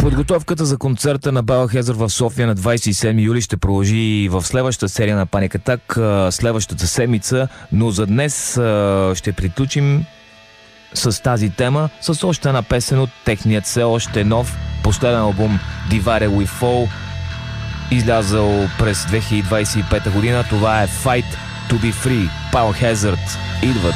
Подготовката за концерта на Biohazard в София на 27 юли ще продължи и в следващата серия на Panic Attack следващата седмица, но за днес ще приключим с тази тема, с още една песен от техният все още нов последен албум Divided We Fall, излязъл през 2025 година. Това е Fight to be Free. Biohazard идват.